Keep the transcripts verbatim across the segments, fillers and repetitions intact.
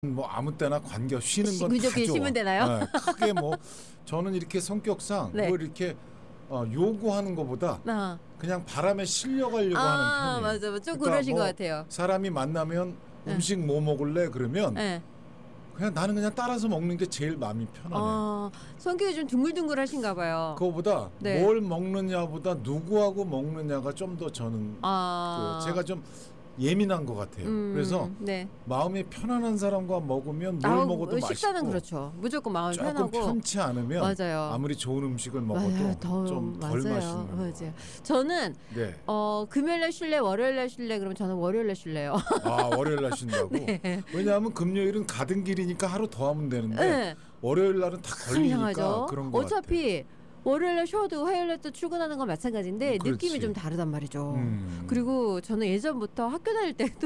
뭐 아무 때나 관계 쉬는 건 무조건 다 쉬면 되나요? 네, 크게 뭐 저는 이렇게 성격상 네. 뭐 이렇게 어, 요구하는 것보다 아. 그냥 바람에 실려가려고 아, 하는 편이에요. 맞아, 좀 그러니까 그러신 뭐 것 같아요. 사람이 만나면 네. 음식 뭐 먹을래 그러면 네. 그냥 나는 그냥 따라서 먹는 게 제일 마음이 편하네. 어, 성격이 좀 둥글둥글하신가 봐요. 그거보다 네. 뭘 먹느냐보다 누구하고 먹느냐가 좀 더 저는 아. 그 제가 좀 예민한 것 같아요. 음, 그래서 네. 마음이 편안한 사람과 먹으면 뭘 아우, 먹어도 식사는 맛있고 그렇죠. 무조건 마음이 조금 편하고. 편치 않으면 맞아요. 아무리 좋은 음식을 먹어도 좀 덜 맛있는 거. 맞아요. 저는 네. 어, 금요일날 쉴래, 월요일날 쉴래 그러면 저는 월요일날 쉴래요. 아, 월요일 날 쉰다고? 네. 왜냐하면 금요일은 가던 길이니까 하루 더 하면 되는데 네. 월요일 날은 다 걸리니까 이상하죠. 그런 거 어차피 월요일날 쉬어도 화요일날 또 출근하는 건 마찬가지인데 그렇지. 느낌이 좀 다르단 말이죠. 음. 그리고 저는 예전부터 학교 다닐 때도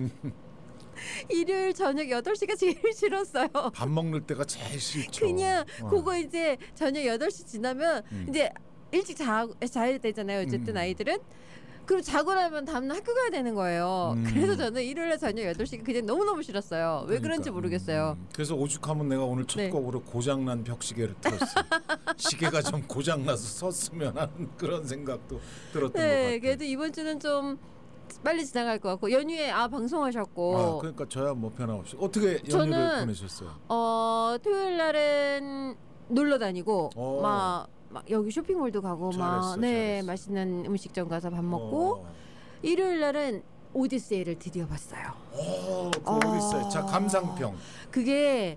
일요일 저녁 여덟 시가 제일 싫었어요. 밥 먹는 때가 제일 싫죠. 그냥 어. 그거 이제 저녁 여덟 시 지나면 음. 이제 일찍 자, 자야 되잖아요. 어쨌든 음. 아이들은. 그럼 자고 나면 다음날 학교 가야 되는 거예요. 음. 그래서 저는 일요일에 저녁 여덟 시가 그냥 너무너무 싫었어요. 왜 그러니까. 그런지 모르겠어요. 음. 그래서 오죽하면 내가 오늘 첫 네. 곡으로 고장난 벽시계를 틀었어요. 시계가 좀 고장나서 섰으면 하는 그런 생각도 들었던 것 네, 같아요. 그래도 이번 주는 좀 빨리 지나갈 것 같고 연휴에 아 방송하셨고 아, 그러니까 저야 뭐 변함없이 어떻게 연휴를 저는 보내셨어요? 어 토요일 날은 놀러 다니고 어. 막, 막 여기 쇼핑몰도 가고 막 잘했어, 네 잘했어. 맛있는 음식점 가서 밥 먹고 어. 일요일 날은 오디세이를 드디어 봤어요. 오, 그거 어. 어디 있어요? 자, 감상평. 그게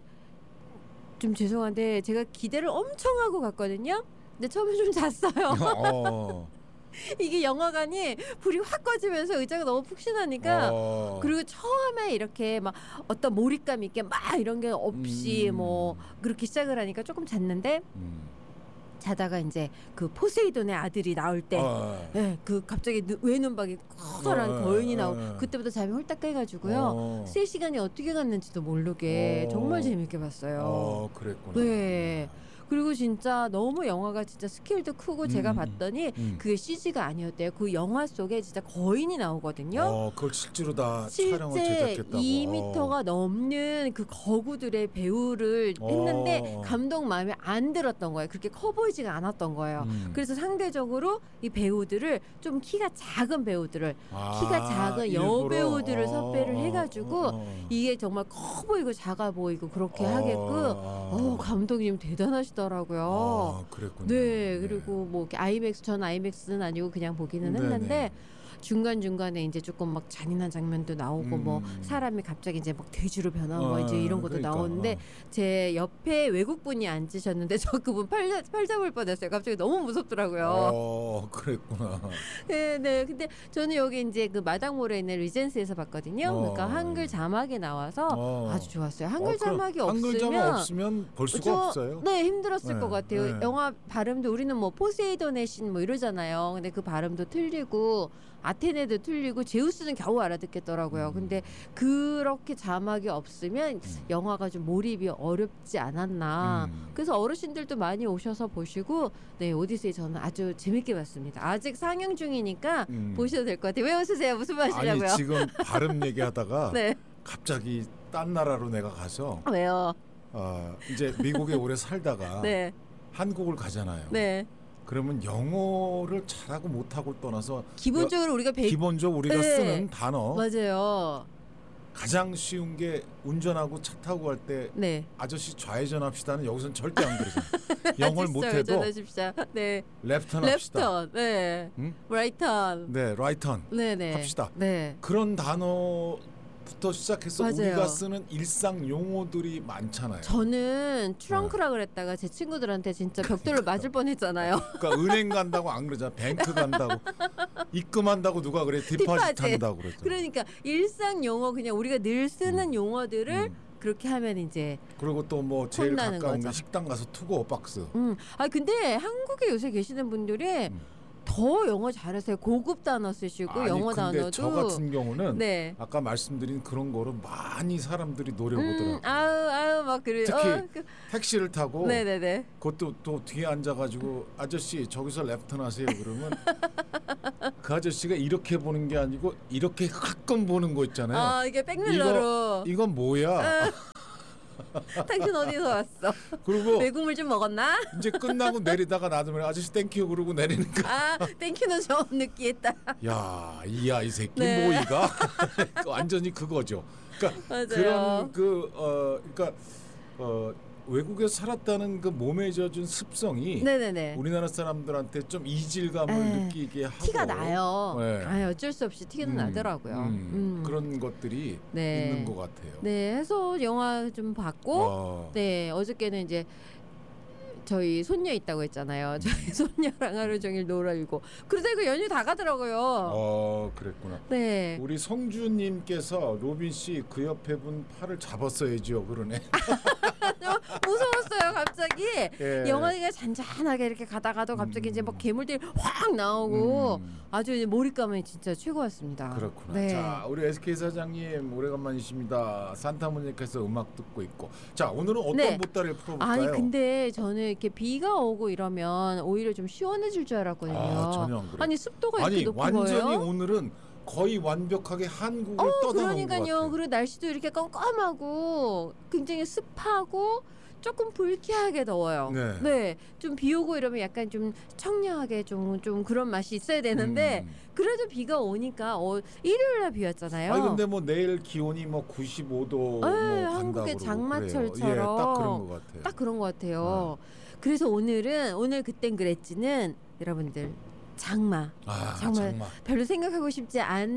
좀 죄송한데 제가 기대를 엄청 하고 갔거든요. 근데 처음에 좀 잤어요. 어. 이게 영화관이 불이 확 꺼지면서 의자가 너무 푹신하니까 어. 그리고 처음에 이렇게 막 어떤 몰입감 있게 막 이런 게 없이 음. 뭐 그렇게 시작을 하니까 조금 잤는데 음. 자다가 이제 그 포세이돈의 아들이 나올 때 어. 예, 그 갑자기 누- 외눈박이 커다란 어, 거인이 어, 나오고 어. 그때부터 잠이 홀딱 깨가지고요. 어. 세 시간이 어떻게 갔는지도 모르게 어. 정말 재밌게 봤어요. 어, 그랬구나. 네. 그리고 진짜 너무 영화가 진짜 스케일도 크고 제가 음, 봤더니 음. 그게 씨지가 아니었대요. 그 영화 속에 진짜 거인이 나오거든요. 어, 그걸 실제로 다 촬영을 실제 제작했다고. 이 미터가 넘는 그 거구들의 배우를 어. 했는데 감독 마음에 안 들었던 거예요. 그렇게 커 보이지가 않았던 거예요. 음. 그래서 상대적으로 이 배우들을 좀 키가 작은 배우들을 아, 키가 작은 일부러. 여배우들을 어, 섭외를 어, 해가지고 어, 어. 이게 정말 커 보이고 작아 보이고 그렇게 어, 하게끔 어. 어, 감독님 대단하시더라고요. 아, 그랬구나. 네, 그리고 뭐 이렇게 아이맥스 전 아이맥스는 아니고 그냥 보기는 네네. 했는데 중간 중간에 이제 조금 막 잔인한 장면도 나오고 음. 뭐 사람이 갑자기 이제 막 돼지로 변하고 뭐 어, 이제 이런 것도 그러니까, 나오는데 어. 제 옆에 외국 분이 앉으셨는데 저 그분 팔, 팔 잡을 뻔했어요. 갑자기 너무 무섭더라고요. 어, 그랬구나. 네, 네. 근데 저는 여기 이제 그 마당몰에 있는 리젠스에서 봤거든요. 어. 그러니까 한글 자막이 나와서 어. 아주 좋았어요. 한글 어, 그럼 자막이 한글 자막 없으면 없으면 볼 수가 저- 없어요. 네, 힘들었을 네, 것 같아요. 네. 영화 발음도 우리는 뭐 포세이돈의 신 뭐 이러잖아요. 근데 그 발음도 틀리고 아테네도 틀리고 제우스는 겨우 알아듣겠더라고요. 음. 근데 그렇게 자막이 없으면 영화가 좀 몰입이 어렵지 않았나. 음. 그래서 어르신들도 많이 오셔서 보시고 네, 오디세이 저는 아주 재밌게 봤습니다. 아직 상영 중이니까 음. 보셔도 될 것 같아요. 왜 웃으세요? 무슨 말이냐고요? 아니 지금 발음 얘기하다가 네. 갑자기 딴 나라로 내가 가서 왜요? 어, 이제 미국에 오래 살다가 네. 한국을 가잖아요. 네. 그러면 영어를 잘하고 못하고 떠나서 기본적으로 우리가 배 기본적으로 우리가 네. 쓰는 단어 맞아요. 가장 쉬운 게 운전하고 차 타고 갈 때 네. 아저씨 좌회전 합시다는 여기서는 절대 안 그러잖아. 영어를 하십시오, 못해도 외전하십시오. 네. 랩턴 합시다. 랩턴. 네. 응? 라이턴. 네, 라이턴 네, 네. 합시다. 네. 그런 단어부터 시작해서 맞아요. 우리가 쓰는 일상 용어들이 많잖아요. 저는 트렁크라 그랬다가 제 친구들한테 진짜 벽돌로 맞을 뻔했잖아요. 그러니까 은행 간다고 안 그러잖아. 뱅크 간다고 입금한다고 누가 그래 디파짓 디파짓. 한다고 그러죠. 그러니까 일상 용어 그냥 우리가 늘 쓰는 음. 용어들을 음. 그렇게 하면 이제 그리고 또 뭐 제일 혼나는 가까운 거죠. 게 식당 가서 투고 박스. 음. 아 근데 한국에 요새 계시는 분들이 음. 더 영어 잘하세요. 고급 단어 쓰시고 아니, 영어 근데 단어도 저 같은 경우는 네. 아까 말씀드린 그런 거를 많이 사람들이 노려보더라고요. 음, 아유 아유 막 그래. 특히 어, 그, 택시를 타고 네네네. 그것도 또 뒤에 앉아가지고 아저씨 저기서 랩턴 하세요 그러면 그 아저씨가 이렇게 보는 게 아니고 이렇게 가끔 보는 거 있잖아요. 아 이게 백밀러로. 이거, 이건 뭐야? 당신 어디서 왔어? 그리고 외국물 좀 먹었나? 이제 끝나고 내리다가 놔두면 아저씨 땡큐 그러고 내리는 거. 아 땡큐는 좀 느끼했다. 야, 이야 이 새끼 네. 뭐이가 완전히 그거죠. 그러니까 맞아요. 그런 그 어 그러니까 어 외국에서 살았다는 그 몸에 젖은 습성이 네네네. 우리나라 사람들한테 좀 이질감을 에, 느끼게 하고 티가 나요. 네. 아 어쩔 수 없이 티는 음, 나더라고요. 음, 음. 그런 것들이 네. 있는 것 같아요. 네, 해서 영화 좀 봤고, 어. 네 어저께는 이제 저희 손녀 있다고 했잖아요. 저희 손녀랑 하루 종일 놀아주고 그러다 그 연휴 다 가더라고요. 어, 그랬구나. 네. 우리 성주님께서 로빈 씨 그 옆에 분 팔을 잡았어야죠. 그러네. 무서웠어요 갑자기. 예. 영화가 잔잔하게 이렇게 가다가도 갑자기 음. 이제 막 괴물들이 확 나오고 음. 아주 이제 몰입감이 진짜 최고였습니다. 그렇구나. 네. 자, 우리 에스케이 사장님 오래간만이십니다. 산타모니카에서 음악 듣고 있고. 자, 오늘은 어떤 네. 보따리를 풀어볼까요? 아니 근데 저는 이렇게 비가 오고 이러면 오히려 좀 시원해질 줄 알았거든요. 아, 전혀 안 그래. 아니 습도가 아니, 이렇게 높은 완전히 거예요? 오늘은 거의 완벽하게 한국을 어, 떠나온 것 그러니까요. 같아요. 그리고 날씨도 이렇게 깜깜하고 굉장히 습하고 조금 불쾌하게 더워요. 네. 네, 좀 비 오고 이러면 약간 좀 청량하게 좀 좀 그런 맛이 있어야 되는데 음. 그래도 비가 오니까 어, 일요일 날 비왔잖아요. 아니 근데 뭐 내일 기온이 뭐 구십오 도 뭐 네, 간다고 한국의 그러고 장마철처럼 그래요. 예, 딱 그런 것 같아요. 딱 그런 것 같아요. 그래서 오늘은 오늘 그땐 그랬지는 여러분들 장마. 아, 정말 장마. 별로 생각하고 싶지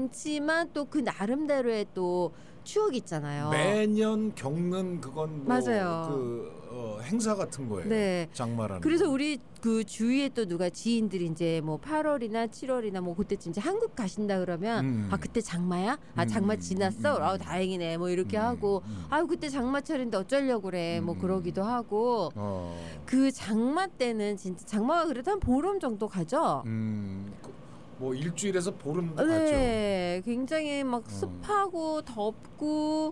않지만 또 그 나름대로의 또 추억이 있잖아요. 매년 겪는 그건 뭐 맞아요. 그 어, 행사 같은 거예요. 네. 장마라는. 그래서 거. 우리 그 주위에 또 누가 지인들이 이제 뭐 팔월이나 칠월이나 뭐 그때쯤 이제 한국 가신다 그러면 음. 아 그때 장마야? 아 장마 음, 지났어? 음, 아 다행이네. 뭐 이렇게 음, 하고 음. 아유 그때 장마철인데 어쩌려고 그래. 뭐 음. 그러기도 하고 어. 그 장마 때는 진짜 장마가 그래도 한 보름 정도 가죠. 음. 그, 뭐 일주일에서 보름도 가죠. 네, 굉장히 막 어. 습하고 덥고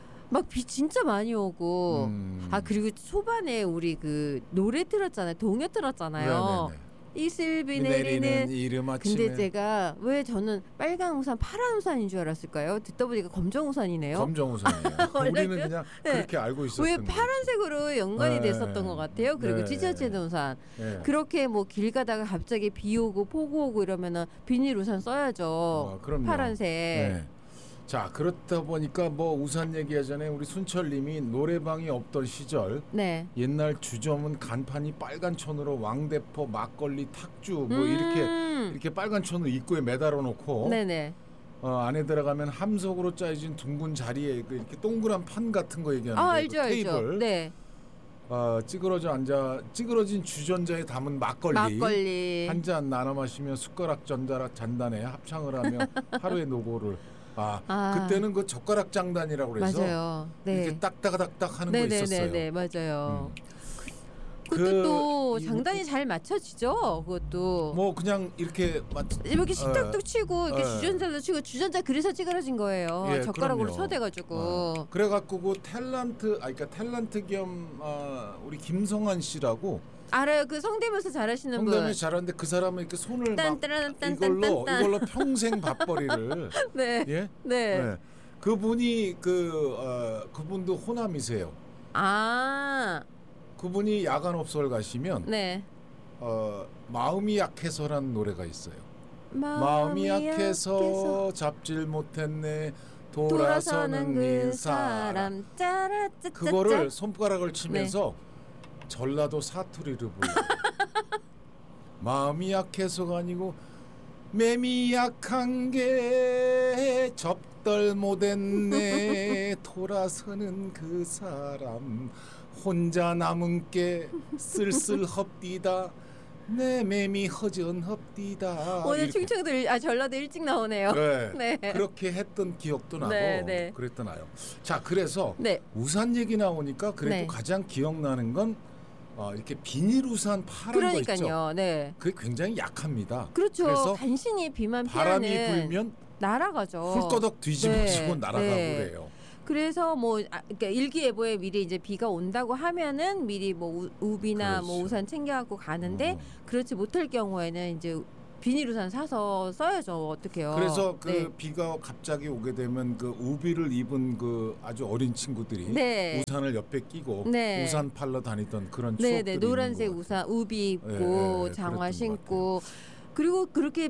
막 비 진짜 많이 오고 음. 아 그리고 초반에 우리 그 노래 틀었잖아요. 동요 틀었잖아요. 네네네. 이슬비 내리는 내리는. 이름 아침에. 근데 제가 왜 저는 빨간 우산, 파란 우산인 줄 알았을까요? 듣다 보니까 검정 우산이네요. 검정 우산이에요. 원래는? 우리는 그냥 네. 그렇게 알고 있었던 왜 거죠. 파란색으로 연관이 네. 됐었던 것 같아요. 그리고 네. 찢어지는 우산. 네. 그렇게 뭐 길 가다가 갑자기 비 오고 폭우 오고 이러면은 비닐 우산 써야죠. 어, 그럼요. 파란색. 네. 자, 그렇다 보니까 뭐 우산 얘기하기 전에 우리 순철님이 노래방이 없던 시절 네. 옛날 주점은 간판이 빨간 천으로 왕대포, 막걸리, 탁주 뭐 이렇게 음. 이렇게 빨간 천으로 입구에 매달아 놓고 네네. 어, 안에 들어가면 함석으로 짜여진 둥근 자리에 그 이렇게 동그란 판 같은 거 얘기하는 아 거 알죠 알죠. 테이블 네. 어, 찌그러져 앉아 찌그러진 주전자에 담은 막걸리, 막걸리. 한 잔 나눠 마시며 숟가락 전자락 잔단에 합창을 하며 하루의 노고를 아, 아. 그때는 그 젓가락 장단이라고 그래서 맞아요. 네. 이렇게 딱딱딱딱 하는 거 있었어요. 네네네네 맞아요. 음. 그것도 그 또 이- 장단이 잘 맞춰지죠. 그것도 뭐 그냥 이렇게 맞 이렇게 식탁도 치고 이렇게 예. 주전자도 치고 주전자 그래서 찌그러진 거예요. 예, 젓가락으로 그럼요. 쳐대가지고. 어, 그래갖고 그 탤런트 아 그러니까 탤런트 겸 아, 우리 김성환 씨라고 알아요. 그 성대모사 잘하시는 분. 성대모사 잘하는데 그 사람은 이렇게 손을 막 딴딴딴딴 이걸로 딴딴. 이걸로 평생 밥벌이를 네. 예 네. 네. 그분이 그 어, 그분도 호남이세요. 아. 그분이 야간업소를 가시면 네. 어, 마음이 약해서라는 노래가 있어요. 마음이, 마음이 약해서 약해서 잡질 못했네 돌아서는 돌아서는 그 네 사람. 사람 짜라짜짜짜. 그거를 손가락을 치면서 전라도 사투리를 불러. 마음이 약해서가 아니고 맴이 약한 게 접덜 못했네 돌아서는 그 사람 혼자 남은 게 쓸쓸합디다 내 맴이 허전합디다. 오늘 이렇게. 충청도 일- 아 전라도 일찍 나오네요. 네. 네. 그렇게 했던 기억도 나고 네, 네. 그랬더나요. 자, 그래서 네. 우산 얘기 나오니까 그래도 네. 가장 기억나는 건 어, 이렇게 비닐 우산 파란 거 있죠. 그러니까요. 네. 그게 굉장히 약합니다. 그렇죠. 그래서 간신히 비만 바람이 피하는 불면 날아가죠. 훌꺼덕 뒤집어지고 네, 날아가고 네. 그래요. 그래서 뭐 아, 그러니까 일기예보에 미리 이제 비가 온다고 하면은 미리 뭐 우, 우비나 그렇죠. 뭐 우산 챙겨갖고 가는데 어. 그렇지 못할 경우에는 이제 비닐 우산 사서 써야죠. 어떡해요. 그래서 그 네. 비가 갑자기 오게 되면 그 우비를 입은 그 아주 어린 친구들이 네. 우산을 옆에 끼고 네. 우산 팔러 다니던 그런 네, 추억들이 네. 노란색 있는 것 같아요. 우산 우비 입고 네, 네, 장화 그랬던 신고 그리고 그렇게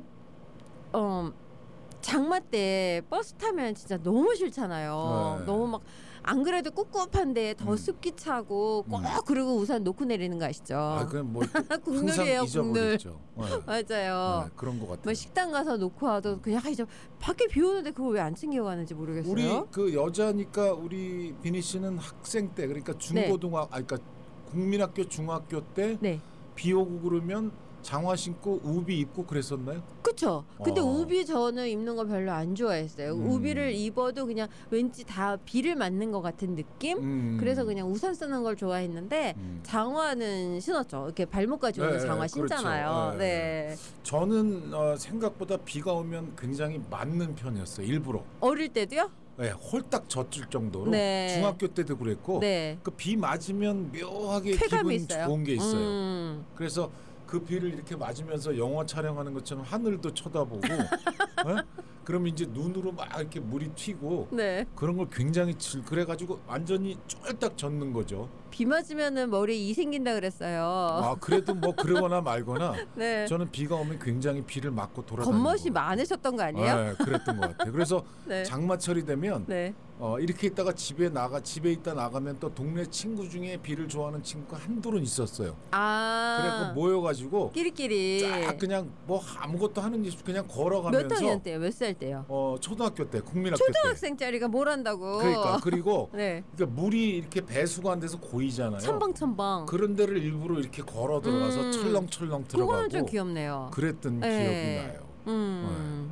어 장마 때 버스 타면 진짜 너무 싫잖아요. 네. 너무 막 안 그래도 꿉꿉한데 더 음. 습기 차고 꼭 음. 그리고 우산 놓고 내리는 거 아시죠? 아, 그냥 뭐 항상 국룰이에요, 국룰. 잊어버렸죠. 네. 맞아요. 네, 그런 것 같아요. 뭐 식당 가서 놓고 와도 그냥 아, 이제 밖에 비 오는데 그걸 왜 안 챙겨가는지 모르겠어요. 우리 그 여자니까 우리 비니 씨는 학생 때 그러니까 중고등학 아 그러니까 국민학교 중학교 때 비 네. 오고 그러면 장화 신고 우비 입고 그랬었나요? 그쵸. 근데 어. 우비 저는 입는 거 별로 안 좋아했어요. 음. 우비를 입어도 그냥 왠지 다 비를 맞는 것 같은 느낌? 음. 그래서 그냥 우산 쓰는 걸 좋아했는데 음. 장화는 신었죠. 이렇게 발목까지 오는 네, 장화 그렇죠. 신잖아요. 네. 네. 저는 어, 생각보다 비가 오면 굉장히 맞는 편이었어요. 일부러. 어릴 때도요? 네, 홀딱 젖을 정도로 네. 중학교 때도 그랬고 네. 그 비 맞으면 묘하게 쾌감이 기분 있어요. 좋은 게 있어요. 음. 그래서 그 비를 이렇게 맞으면서 영화 촬영하는 것처럼 하늘도 쳐다보고 어? 그럼 이제 눈으로 막 이렇게 물이 튀고 네. 그런 걸 굉장히 질 그래가지고 완전히 쫄딱 젖는 거죠. 비 맞으면은 머리에 이 생긴다 그랬어요. 아 그래도 뭐 그러거나 말거나 네. 저는 비가 오면 굉장히 비를 맞고 돌아다니는 겉멋이 거. 많으셨던 거 아니에요? 네, 그랬던 것 같아요. 그래서 네. 장마철이 되면 네. 어, 이렇게 있다가 집에 나가 집에 있다 나가면 또 동네 친구 중에 비를 좋아하는 친구가 한둘은 있었어요. 아. 그래서 모여가지고 끼리끼리. 쫙 그냥 뭐 아무것도 하는 게 없이 그냥 몇 걸어가면서 학년 때요? 몇 살 때요? 어 초등학교 때 국민학교 초등학생짜리가 뭘 한다고? 때 그러니까 그리고 네. 그러니까 물이 이렇게 배수가 안 돼서 고이잖아요. 첨벙첨벙. 그런 데를 일부러 이렇게 걸어 들어가서 음. 철렁철렁 들어가고 그거는 좀 귀엽네요. 그랬던 네. 기억이 나요. 음.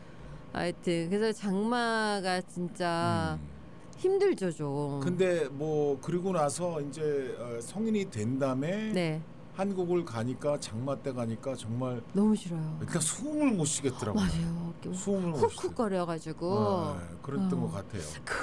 하여튼 그래서 장마가 진짜 음. 힘들죠 좀. 근데 뭐 그리고 나서 이제 어, 성인이 된 다음에 네. 한국을 가니까 장마 때 가니까 정말 너무 싫어요. 그러니까 숨을 못 쉬겠더라고요. 맞아요. 숨을 못 쉬. 훅훅거려가지고. 네, 그랬던 어. 것 같아요.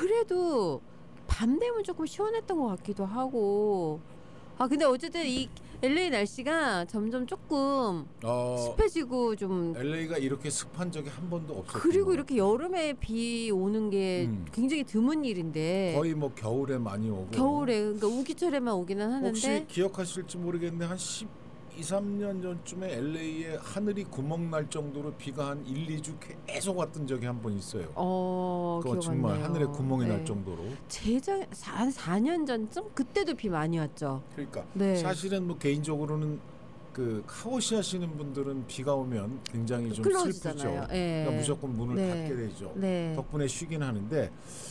그래도 밤 되면 조금 시원했던 것 같기도 하고. 아 근데 어쨌든 이 엘에이 날씨가 점점 조금 어, 습해지고 좀 엘에이가 이렇게 습한 적이 한 번도 없었어요. 그리고 이렇게 여름에 비 오는 게 음. 굉장히 드문 일인데 거의 뭐 겨울에 많이 오고. 겨울에 그러니까 우기철에만 오기는 하는데 혹시 기억하실지 모르겠는데 한 십이, 삼 년 전쯤에 엘에이에 하늘이 구멍 날 정도로 비가 한 일, 이 주 계속 왔던 적이 한 번 있어요. 어 그거 기억 안 정말 나요. 하늘에 구멍이 네. 날 정도로. 제작 한 사 년 전쯤 그때도 비 많이 왔죠. 그러니까 네. 사실은 뭐 개인적으로는 그 카오시 하시는 분들은 비가 오면 굉장히 좀 슬프죠. 끌어지잖아요. 예. 그러니까 무조건 문을 네. 닫게 되죠. 네. 덕분에 쉬긴 하는데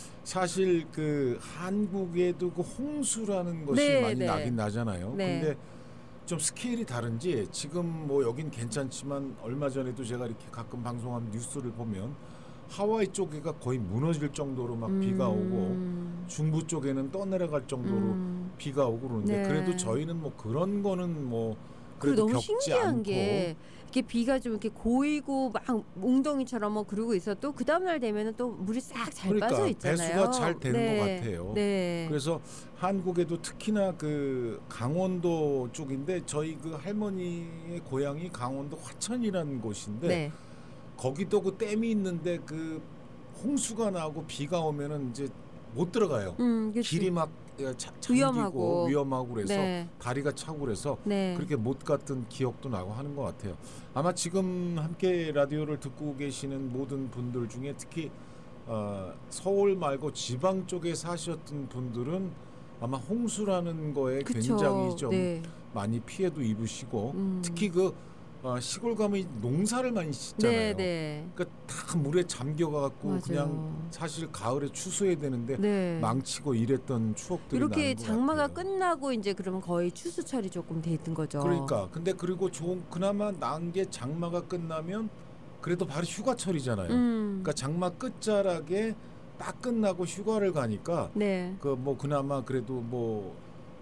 사실 그 한국에도 그 홍수라는 것이 네, 많이 네. 나긴 나잖아요. 네. 근데 좀 스케일이 다른지 지금 뭐 여긴 괜찮지만 얼마 전에도 제가 이렇게 가끔 방송하는 뉴스를 보면 하와이 쪽에가 거의 무너질 정도로 막 음. 비가 오고 중부 쪽에는 떠내려갈 정도로 음. 비가 오고 그러는데 네. 그래도 저희는 뭐 그런 거는 뭐 그리고 그래도 너무 겪지 신기한 않고 게 이렇게 비가 좀 이렇게 고이고 막 웅덩이처럼 뭐 그러고 있어도 그 다음 날 되면은 또 물이 싹 잘 그러니까 빠져 있잖아요. 배수가 잘 되는 네. 것 같아요. 네. 그래서 한국에도 특히나 그 강원도 쪽인데 저희 그 할머니의 고향이 강원도 화천이라는 곳인데 네. 거기도 그 댐이 있는데 그 홍수가 나고 비가 오면은 이제 못 들어가요. 음, 그치. 길이 막 차, 잠기고 위험하고. 위험하고 그래서 네. 다리가 차고 그래서 네. 그렇게 못 갔던 기억도 나고 하는 것 같아요. 아마 지금 함께 라디오를 듣고 계시는 모든 분들 중에 특히 어, 서울 말고 지방 쪽에 사셨던 분들은 아마 홍수라는 거에 그쵸. 굉장히 좀 네. 많이 피해도 입으시고 음. 특히 그 어, 시골 가면 농사를 많이 짓잖아요. 네, 네. 그러니까 다 물에 잠겨갖고 맞아요. 그냥 사실 가을에 추수해야 되는데 네. 망치고 이랬던 추억들이 이렇게 나는 것 장마가 같아요. 끝나고 이제 그러면 거의 추수철이 조금 돼 있는 거죠. 그러니까 근데 그리고 좋은 그나마 나은 게 장마가 끝나면 그래도 바로 휴가철이잖아요. 음. 그러니까 장마 끝자락에 딱 끝나고 휴가를 가니까 네. 그 뭐 그나마 그래도 뭐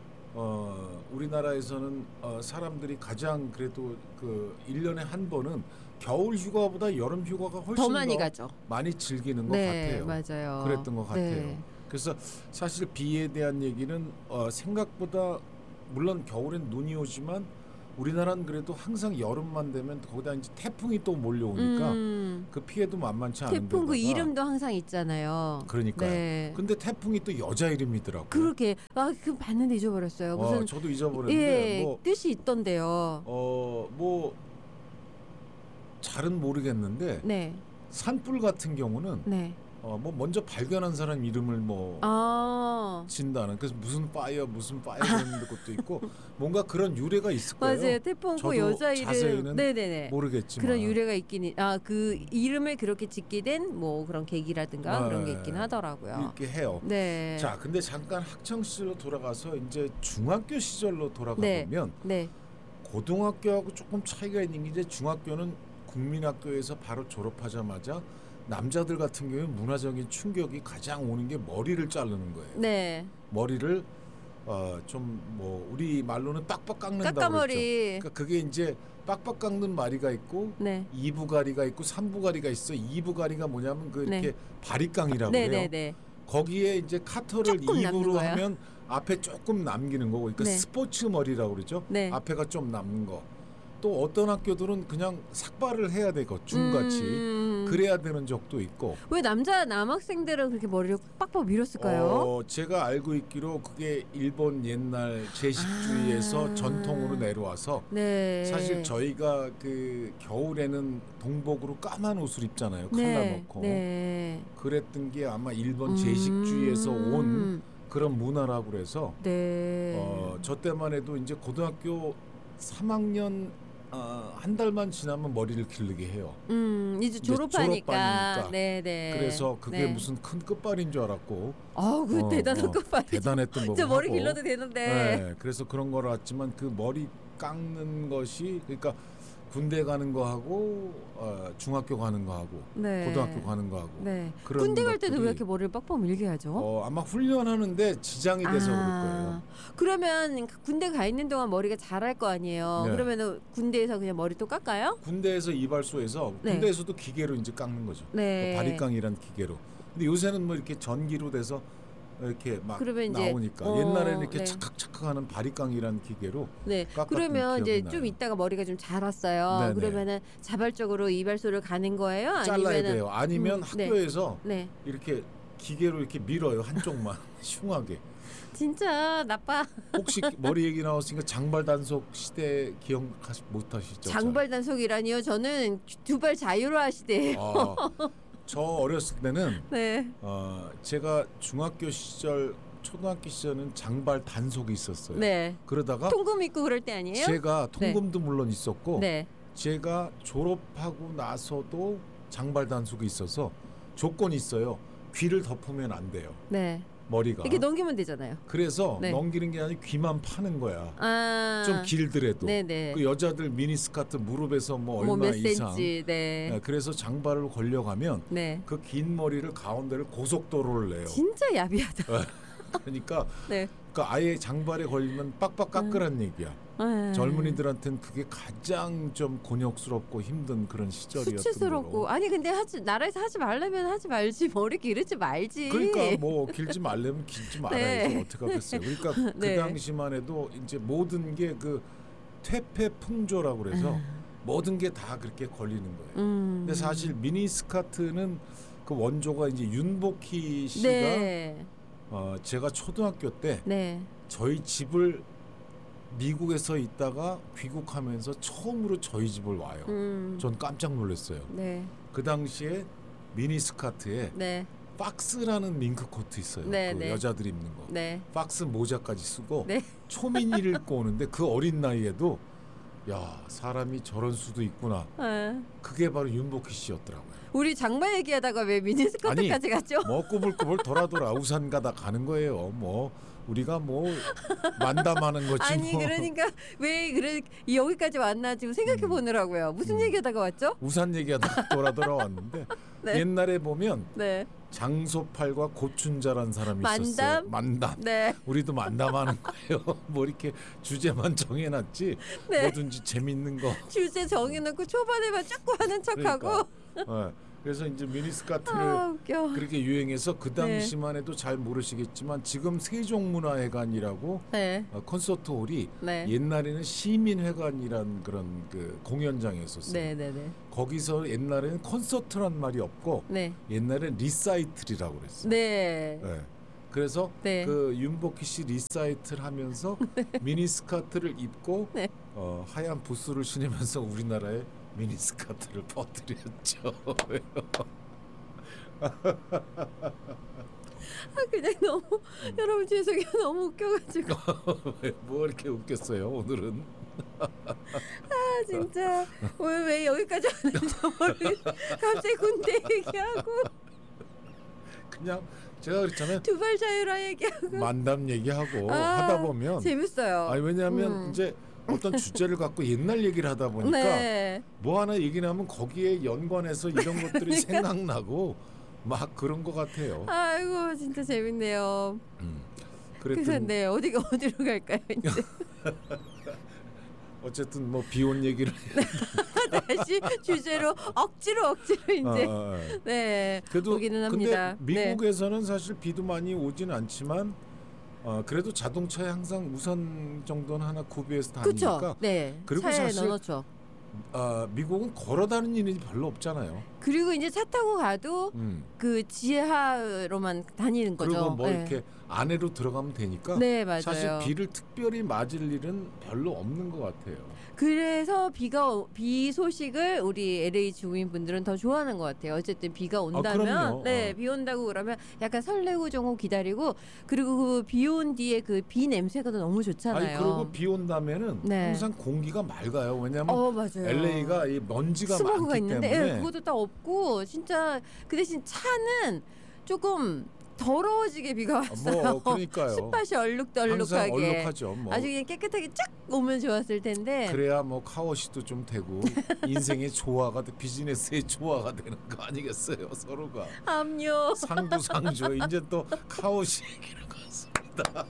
어, 우리나라에서는 어, 사람들이 가장 그래도 그 일 년에 한 번은 겨울 휴가보다 여름 휴가가 훨씬 더 많이 가죠. 많이 즐기는 것 네, 같아요. 맞아요. 그랬던 것 같아요. 네. 그래서 사실 비에 대한 얘기는 어, 생각보다 물론 겨울엔 눈이 오지만 우리나라는 그래도 항상 여름만 되면 거기다 이제 태풍이 또 몰려오니까 음. 그 피해도 만만치 않은데. 태풍 그 이름도 항상 있잖아요. 그러니까요. 네. 근데 태풍이 또 여자 이름이더라고요. 그렇게 아 그 봤는데 잊어버렸어요. 무슨 어, 저도 잊어버렸는데 예, 뭐, 뜻이 있던데요. 어, 뭐 잘은 모르겠는데 네. 산불 같은 경우는 네. 어, 뭐 먼저 발견한 사람 이름을 뭐 아. 진다는 그래서 무슨 파이어 무슨 파이어 그런 것도 있고 뭔가 그런 유래가 있을 거예요. 맞아요. 태풍 그 저도 여자 이름. 자세히는 네네네. 모르겠지만 그런 유래가 있긴 아그 이름을 그렇게 짓게 된 뭐 그런 계기라든가 네. 그런 게 있긴 하더라고요. 이렇게 해요. 네. 자, 근데 잠깐 학창 시절로 돌아가서 이제 중학교 시절로 돌아가 네. 보면 네. 고등학교하고 조금 차이가 있는 게 이제 중학교는 국민학교에서 바로 졸업하자마자 남자들 같은 경우에 문화적인 충격이 가장 오는 게 머리를 자르는 거예요. 네. 머리를 어, 좀 뭐 우리 말로는 빡빡 깎는다고 그랬죠. 까까머리. 그러니까 그게 이제 빡빡 깎는 마리가 있고 네. 이부가리가 있고 삼부가리가 있어. 이부가리가 뭐냐면 그 이렇게 네. 바리깡이라고 네, 해요. 네, 네. 거기에 이제 카터를 조금 남는 이부로 거야. 하면 앞에 조금 남기는 거고, 그러니까 네. 스포츠 머리라고 그러죠. 네. 앞에가 좀 남는 거. 또 어떤 학교들은 그냥 삭발을 해야 되고 줌같이 음. 그래야 되는 적도 있고. 왜 남자 남학생들은 그렇게 머리를 빡빡 밀었을까요? 어, 제가 알고 있기로 그게 일본 옛날 제식주의에서 아. 전통으로 내려와서 네. 사실 저희가 그 겨울에는 동복으로 까만 옷을 입잖아요. 칼라 네. 넣고. 네. 그랬던 게 아마 일본 제식주의에서 온 음. 그런 문화라고 그래서 네. 어, 저 때만 해도 이제 고등학교 삼 학년 어, 한 달만 지나면 머리를 기르게 해요. 음, 이제 이제 졸업하니까. 졸업반이니까. 네, 네. 그래서 그게 네. 무슨 큰 끝발인 줄 알았고 아우, 그 어, 대단한 어, 끝발이죠. 대단했던 거고. 진짜 머리 하고. 길러도 되는데. 네, 그래서 그런 걸 알았지만 그 머리 깎는 것이 그러니까 군대 가는 거 하고 어, 중학교 가는 거 하고 네. 고등학교 가는 거 하고 네. 그런 군대 갈 때도 것들이, 왜 이렇게 머리를 빡빡 밀게 하죠? 어, 아마 훈련하는데 지장이 돼서 그럴 거예요. 그러면 군대 가 있는 동안 머리가 자랄 거 아니에요. 네. 그러면은 군대에서 그냥 머리 또 깎아요? 군대에서 이발소에서 네. 군대에서도 기계로 이제 깎는 거죠. 네. 뭐 바리깡이란 기계로. 근데 요새는 뭐 이렇게 전기로 돼서 이렇게 막 그러면 이제, 나오니까 어, 옛날에는 이렇게 네. 착각착각하는 바리깡이란 기계로 네. 깎았던 그러면 이제 기억이 좀 나요. 있다가 머리가 좀 자랐어요. 네네. 그러면은 자발적으로 이발소를 가는 거예요? 잘라야 아니면은 돼요. 아니면 음, 네. 학교에서 네. 이렇게 기계로 이렇게 밀어요. 한쪽만 흉하게. 진짜 나빠. 혹시 머리 얘기 나왔으니까 장발 단속 시대 기억 못하시죠? 장발 단속이라니요. 저는 두 발 자유로하 시대예요. 아, 저 어렸을 때는 네. 어, 제가 중학교 시절, 초등학교 시절은 장발 단속이 있었어요. 네. 그러다가 통금 입고 그럴 때 아니에요? 제가 통금도 물론 있었고 네. 제가 졸업하고 나서도 장발 단속이 있어서 조건이 있어요. 귀를 덮으면 안 돼요. 네. 머리가. 이렇게 넘기면 되잖아요. 그래서 네. 넘기는 게 아니라 귀만 파는 거야. 아. 좀 길더라도. 네네. 그 여자들 미니스커트 무릎에서 뭐 뭐 얼마 몇 이상. 센치. 네. 네, 그래서 장발을 걸려가면 네. 그 긴 머리를 가운데를 고속도로를 내요. 진짜 야비하다. 그러니까 네. 그 아예 장발에 걸리면 빡빡 깎으란 얘기야. 네. 젊은이들한테는 그게 가장 좀 곤욕스럽고 힘든 그런 시절이었던 수치스럽고 거로. 아니 근데 하지 나라에서 하지 말라면 하지 말지 머리 기르지 말지. 그러니까 뭐 길지 말려면 길지 말아야지. 네. 어떻게 하겠어요. 그러니까 네. 그 당시만 해도 이제 모든 게 그 퇴폐풍조라고 그래서 모든 게 다 그렇게 걸리는 거예요. 음. 근데 사실 미니스커트는 그 원조가 이제 윤복희 씨가 네. 어, 제가 초등학교 때 네. 저희 집을 미국에서 있다가 귀국하면서 처음으로 저희 집을 와요. 음. 전 깜짝 놀랐어요. 네. 그 당시에 미니스커트에 네. 박스라는 밍크 코트 있어요. 네, 그 네. 여자들이 입는 거. 네. 박스 모자까지 쓰고 네. 초미니를 입고 오는데 그 어린 나이에도 야 사람이 저런 수도 있구나. 아. 그게 바로 윤복희 씨였더라고요. 우리 장발 얘기하다가 왜 미니스커트까지 갔죠? 뭐 꾸불꾸불 돌아 돌아 우산 가다 가는 거예요. 뭐 우리가 뭐 만담하는 거지. 아니 뭐. 그러니까 왜 그래 여기까지 왔나 지금 생각해 음. 보느라고요. 무슨 음. 얘기하다가 왔죠? 우산 얘기하다가 돌아 돌아왔는데 네. 옛날에 보면 네. 장소팔과 고춘자라는 사람이 있었어요. 만담? 만담. 네. 우리도 만담하는 거예요. 뭐 이렇게 주제만 정해놨지. 네. 뭐든지 재밌는 거. 주제 정해놓고 초반에만 자꾸 하는 척하고. 그러니까. 어. 그래서 이제 미니스커트를 아, 웃겨. 그렇게 유행해서 그 네. 당시만 해도 잘 모르시겠지만 지금 세종문화회관이라고 네. 어, 콘서트홀이 네. 옛날에는 시민회관이란 그런 그 공연장이었었어요. 네, 네, 네. 거기서 옛날에는 콘서트란 말이 없고 네. 옛날엔 리사이틀이라고 그랬어요. 네. 네. 그래서 네. 그 윤복희 씨 리사이틀 하면서 미니스커트를 입고 네. 어, 하얀 부스를 신으면서 우리나라에 미니스커트를 퍼뜨렸죠. 아, 그냥 너무 음. 여러분 죄송해요. 너무 웃겨가지고. 뭐 이렇게 웃겼어요 오늘은. 아 진짜 왜, 왜 여기까지 왔는지 모르겠. 갑자기 군대 얘기하고 그냥 제가 그랬잖아요. 두발 자유라 얘기하고. 만담 얘기하고 아, 하다 보면 재밌어요. 아니 왜냐하면 음. 이제 어떤 주제를 갖고 옛날 얘기를 하다 보니까 네. 뭐 하나 얘기 나면 거기에 연관해서 이런 것들이 생각나고 막 그런 것 같아요. 아이고 진짜 재밌네요. 음. 그래서 그랬더니 네 어디가 어디로 갈까요 이제? 어쨌든 뭐 비온 얘기를 다시 주제로 억지로 억지로 이제 아, 아, 아. 네 그래도 오기는 합니다. 근데 미국에서는 네. 사실 비도 많이 오진 않지만 어, 그래도 자동차에 항상 우산 정도는 하나 구비해서 다니니까. 그렇죠. 네. 그리고 차에 사실 넣어놓죠. 어, 미국은 걸어다니는 일이 별로 없잖아요. 그리고 이제 차 타고 가도 음. 그 지하로만 다니는 거죠. 그리고 뭐 네. 이렇게 안으로 들어가면 되니까 네 맞아요. 사실 비를 특별히 맞을 일은 별로 없는 것 같아요. 그래서 비가 오- 비 소식을 우리 엘에이 주민분들은 더 좋아하는 것 같아요. 어쨌든 비가 온다면 그럼요. 네, 어. 비 온다고 그러면 약간 설레고 좀 기다리고 그리고 그 비 온 뒤에 그 비 냄새가 너무 좋잖아요. 아니 그리고 비 온다면은 네. 항상 공기가 맑아요. 왜냐하면 어 맞아요. 엘에이가 이 먼지가 스모그가 많기 있는데 때문에 예, 그것도 다 없고 진짜 그 대신 차는 조금 더러워지게 비가 왔어요. 뭐 그러니까요. 숯밭이 항상 얼룩덜룩하게 얼룩하죠. 뭐. 아주 그냥 깨끗하게 쫙 오면 좋았을 텐데. 그래야 뭐 카워시도 좀 되고 인생의 조화가 돼- 비즈니스의 조화가 되는 거 아니겠어요 서로가. 압류. 상부상조 이제 또 카워시 얘기를 갔습니다.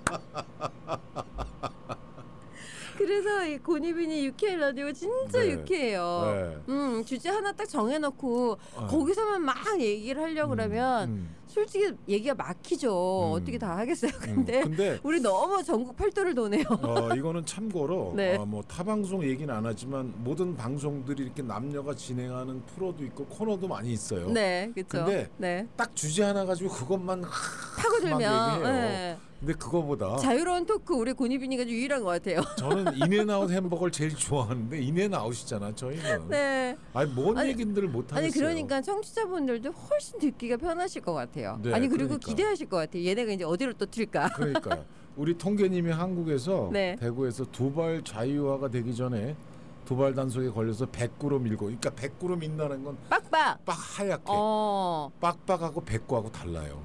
그래서 이 고니빈이 유쾌한 라디오 진짜 네. 유쾌해요. 네. 음 주제 하나 딱 정해놓고 어. 거기서만 막 얘기를 하려고 그러면 음, 솔직히 얘기가 막히죠. 음. 어떻게 다 하겠어요. 음. 근데 근데 우리 너무 전국 팔도를 도네요. 어, 이거는 참고로 네. 어, 뭐 타방송 얘기는 안 하지만 모든 방송들이 이렇게 남녀가 진행하는 프로도 있고 코너도 많이 있어요. 네, 그렇죠. 근데 네. 딱 주제 하나 가지고 그것만 막 파고들면 얘기해요. 네. 근데 그거보다 자유로운 토크 우리 고니빈이가 좀 유일한 것 같아요. 저는 인앤아웃 햄버거를 제일 좋아하는데 인앤아웃이잖아 저희는. 네. 아니 뭔 아니, 얘기들을 못 하겠어요. 아니 그러니까 청취자분들도 훨씬 듣기가 편하실 것 같아요. 네, 아니 그리고 그러니까. 기대하실 것 같아요. 얘네가 이제 어디로 또 튈까. 그러니까 우리 통계님이 한국에서 네. 대구에서 두발 자유화가 되기 전에 두발 단속에 걸려서 백구로 밀고, 그러니까 백구로 민다는 건 빡빡. 빡 하얗게 어. 빡빡하고 백구하고 달라요.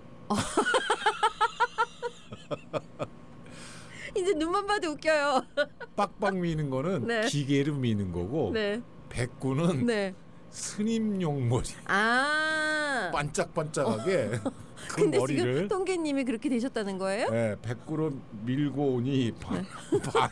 이제 눈만 봐도 웃겨요. 빡빡 미는 거는 네. 기계로 미는 거고 네. 백구는 네. 스님용 머리 아. 반짝반짝하게 그 근데 머리를 지금 통계님이 그렇게 되셨다는 거예요? 네, 백구로 밀고 오니 반, 반,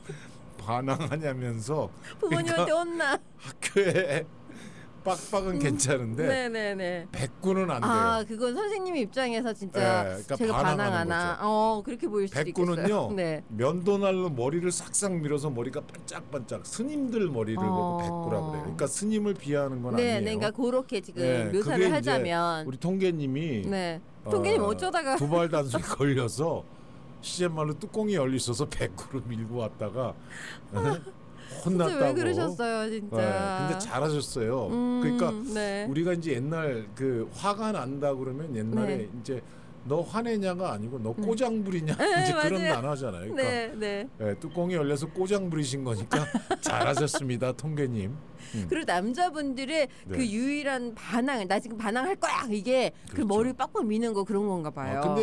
반항하냐면서 부모님한테 혼나. 학교에 빡빡은 괜찮은데 네네네. 백구는 안 돼요. 아, 그건 선생님 입장에서 진짜 네, 그러니까 제가 반항하는 반항하나. 거죠. 어, 그렇게 보일 수도 백구는요. 있겠어요. 네. 면도날로 머리를 싹싹 밀어서 머리가 반짝반짝 스님들 머리를 어. 보고 백구라 그래요. 그러니까 스님을 비하하는 건 네, 아니에요. 네, 그러니까 그렇게 지금 네, 묘사를 그게 이제 하자면. 우리 통계님이 네. 통계님 어, 어쩌다가 두발 단속에 걸려서 시제말로 뚜껑이 열려 있어서 백구로 밀고 왔다가 혼났다고. 진짜 왜 그러셨어요, 진짜. 네, 근데 잘하셨어요. 음, 그러니까 네. 우리가 이제 옛날 그 화가 난다 그러면 옛날에 네. 이제 너 화내냐가 아니고 너 네. 꼬장 부리냐 네, 이제 그런 맞아요. 단어잖아요. 그러니까 네, 네. 네, 뚜껑이 열려서 꼬장 부리신 거니까 잘하셨습니다, 통계님. 음. 그리고 남자분들의 네. 그 유일한 반항, 나 지금 반항할 거야 이게 그 그렇죠. 머리 빡빡 미는 거 그런 건가 봐요. 아, 근데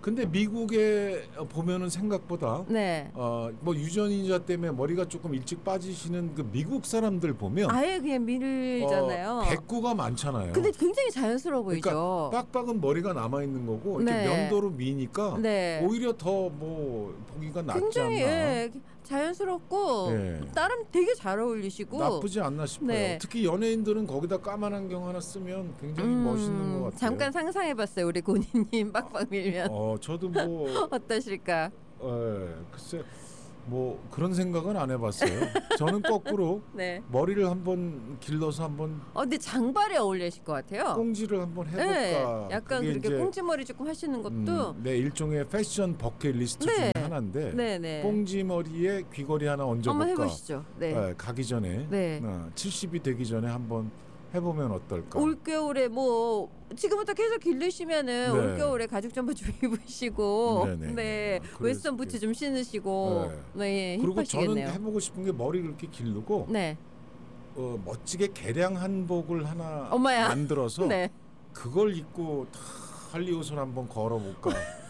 근데 미국에 보면은 생각보다 네. 어, 뭐 유전인자 때문에 머리가 조금 일찍 빠지시는 그 미국 사람들 보면 아예 그냥 밀잖아요. 어, 백구가 많잖아요. 근데 굉장히 자연스러워 보이죠. 그러니까 빡빡은 머리가 남아 있는 거고 이렇게 네. 면도로 미니까 네. 오히려 더 뭐 보기가 낫지 굉장히 않나. 예, 자연스럽고 예. 나름 되게 잘 어울리시고 나쁘지 않나 싶어요. 네. 특히 연예인들은 거기다 까만 안경 하나 쓰면 굉장히 음, 멋있는 것 같아요. 잠깐 상상해봤어요. 우리 고니님 빡빡 밀면 어, 저도 뭐 어떠실까? 예, 글쎄 뭐 그런 생각은 안 해봤어요. 저는 거꾸로 네. 머리를 한번 길러서 한번 어, 근데 장발에 어울리실 것 같아요. 꽁지를 한번 해볼까. 네, 약간 그게 그렇게 이제, 꽁지머리 조금 하시는 것도 음, 네, 일종의 패션 버킷리스트 네. 중에 하나인데 네, 네. 꽁지머리에 귀걸이 하나 얹어볼까. 한번 해보시죠. 네. 네, 가기 전에 네. 어, 칠십이 되기 전에 한번 해보면 어떨까. 올 겨울에 뭐 지금부터 계속 기르시면은 네. 올 겨울에 가죽 점퍼 좀 입으시고 네네. 네 아, 웨스턴 부츠 좀 신으시고 네, 그리고 저는 힙하시겠네요. 해보고 싶은 게 머리를 이렇게 기르고 네. 어, 멋지게 개량 한복을 하나 엄마야. 만들어서 네. 그걸 입고 다 할리우드를 한번 걸어볼까.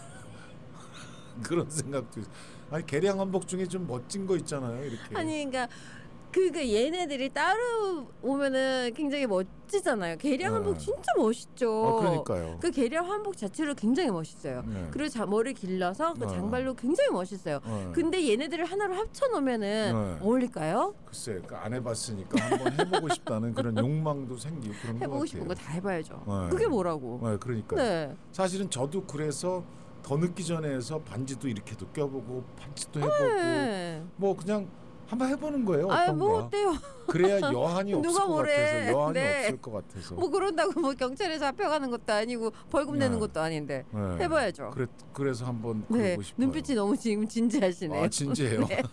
그런 생각도 있어요. 아니 개량 한복 중에 좀 멋진 거 있잖아요. 이렇게. 아니 그러니까 그그 얘네들이 따로 오면은 굉장히 멋지잖아요. 개량 한복 네. 진짜 멋있죠. 어, 그러니까요. 그 개량 한복 자체로 굉장히 멋있어요. 네. 그리고 자, 머리 길러서 그 네. 장발로 굉장히 멋있어요. 네. 근데 얘네들을 하나로 합쳐 놓으면은 네. 어울릴까요? 글쎄 그 안 해봤으니까 한번 해보고 싶다는 그런 욕망도 생기고 그런 거 해보고 같아요. 싶은 거 다 해봐야죠. 네. 그게 뭐라고? 네, 그러니까 요 네. 사실은 저도 그래서 더 늦기 전에 해서 반지도 이렇게도 껴보고 반지도 해보고 네. 뭐 그냥 한번 해보는 거예요. 아유 어떤가. 뭐 어때요? 그래야 여한이 없을 누가 것 뭐래. 같아서 여한이 네. 없을 것 같아서. 뭐 그런다고 뭐 경찰에 잡혀가는 것도 아니고 벌금 네. 내는 것도 아닌데 네. 해봐야죠. 그래, 그래서 한번 네. 그러고 싶어요. 눈빛이 너무 지금 진지하시네요. 아 진지해요. 네.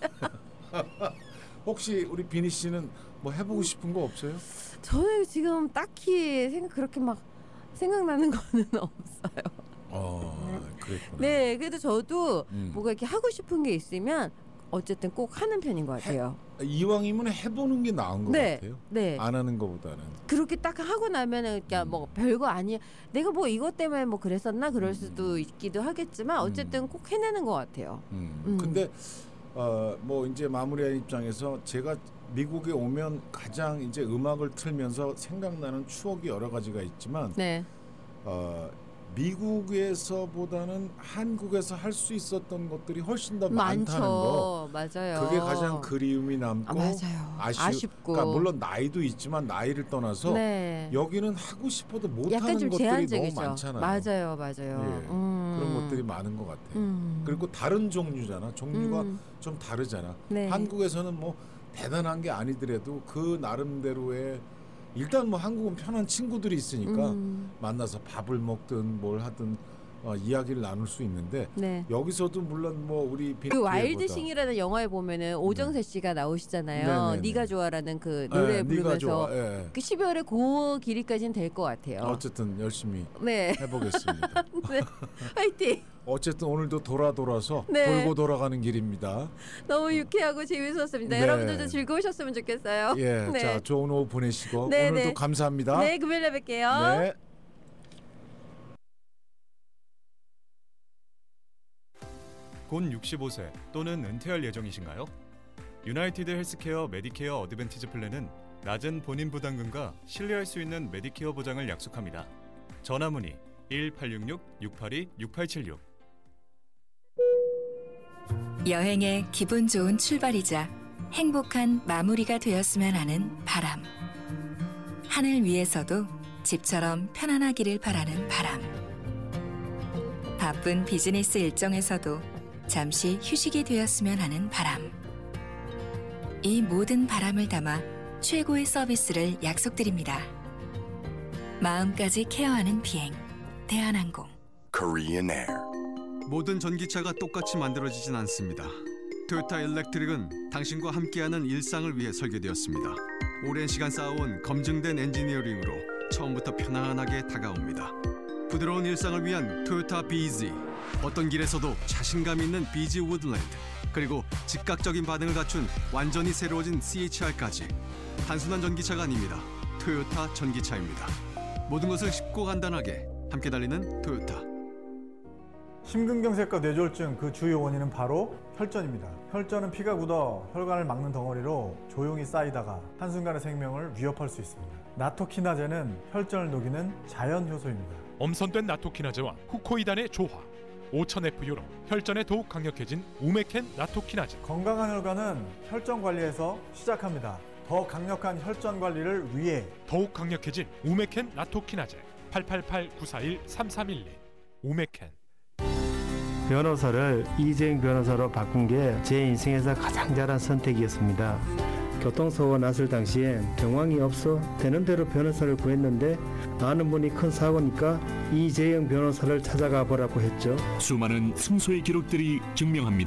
혹시 우리 비니 씨는 뭐 해보고 싶은 거 없어요? 저는 지금 딱히 생각 그렇게 막 생각나는 거는 없어요. 어, 그랬구나. 네, 그래도 저도 음. 뭐가 이렇게 하고 싶은 게 있으면 어쨌든 꼭 하는 편인 것 같아요. 이왕이면 해보는 게 나은 것 네, 같아요. 네. 안 하는 것보다는. 그렇게 딱 하고 나면은 그냥 음. 뭐 별거 아니야. 내가 뭐 이것 때문에 뭐 그랬었나 그럴 음. 수도 있기도 하겠지만 어쨌든 음. 꼭 해내는 것 같아요. 음. 음. 근데 어, 뭐 이제 마무리할 입장에서 제가 미국에 오면 가장 이제 음악을 틀면서 생각나는 추억이 여러 가지가 있지만 네, 어, 미국에서보다는 한국에서 할 수 있었던 것들이 훨씬 더 많다는 거. 많죠. 맞아요. 그게 가장 그리움이 남고 아, 맞아요. 아쉬, 아쉽고. 그러니까 물론 나이도 있지만 나이를 떠나서 네. 여기는 하고 싶어도 약간 못하는 좀 것들이 제한적이죠. 너무 많잖아요. 맞아요, 맞아요. 예, 음. 그런 것들이 많은 것 같아요. 음. 그리고 다른 종류잖아. 종류가 음. 좀 다르잖아. 네. 한국에서는 뭐 대단한 게 아니더라도 그 나름대로의 일단 뭐 한국은 편한 친구들이 있으니까 음. 만나서 밥을 먹든 뭘 하든 어, 이야기를 나눌 수 있는데 네. 여기서도 물론 뭐 우리 그 와일드싱이라는 영화에 보면은 오정세 씨가 나오시잖아요. 네네네. 네가 좋아라는 그 노래 네, 네가 부르면서 좋아. 예. 그 십이월에 그 길이까지는 될 것 같아요. 어쨌든 열심히 네. 해보겠습니다. 네. 화이팅. 어쨌든 오늘도 돌아 돌아서 네. 돌고 돌아가는 길입니다. 너무 유쾌하고 재밌었습니다. 네. 여러분들도 즐거우셨으면 좋겠어요. 예, 네. 자 좋은 오후 보내시고 네, 오늘도 네. 감사합니다. 네, 금요일에 뵐게요. 네. 곧 육십오 세 또는 은퇴할 예정이신가요? 유나이티드 헬스케어 메디케어 어드밴티지 플랜은 낮은 본인 부담금과 신뢰할 수 있는 메디케어 보장을 약속합니다. 전화 문의 일 팔육육 육팔이 육팔칠육. 여행의 기분 좋은 출발이자 행복한 마무리가 되었으면 하는 바람. 하늘 위에서도 집처럼 편안하기를 바라는 바람. 바쁜 비즈니스 일정에서도 잠시 휴식이 되었으면 하는 바람. 이 모든 바람을 담아 최고의 서비스를 약속드립니다. 마음까지 케어하는 비행, 대한항공. Korean Air. 모든 전기차가 똑같이 만들어지진 않습니다. 토요타 일렉트릭은 당신과 함께하는 일상을 위해 설계되었습니다. 오랜 시간 쌓아온 검증된 엔지니어링으로 처음부터 편안하게 다가옵니다. 부드러운 일상을 위한 토요타 비지. 어떤 길에서도 자신감 있는 비지 우드랜드. 그리고 즉각적인 반응을 갖춘 완전히 새로워진 씨에이치알까지. 단순한 전기차가 아닙니다. 토요타 전기차입니다. 모든 것을 쉽고 간단하게 함께 달리는 토요타. 심근경색과 뇌졸중 그 주요 원인은 바로 혈전입니다. 혈전은 피가 굳어 혈관을 막는 덩어리로 조용히 쌓이다가 한순간에 생명을 위협할 수 있습니다. 나토키나제는 혈전을 녹이는 자연 효소입니다. 엄선된 나토키나제와 후코이단의 조화, 오천 에프유로 혈전에 더욱 강력해진 우메켄 나토키나제. 건강한 혈관은 혈전 관리에서 시작합니다. 더 강력한 혈전 관리를 위해 더욱 강력해진 우메켄 나토키나제. 팔팔팔 구사일 삼삼일이 우메켄. 변호사를 이재용 변호사로 바꾼 게 제 인생에서 가장 잘한 선택이었습니다. 교통사고가 났을 당시엔 정황이 없어 되는 대로 변호사를 구했는데 아는 분이 큰 사고니까 이재용 변호사를 찾아가 보라고 했죠. 수많은 승소의 기록들이 증명합니다.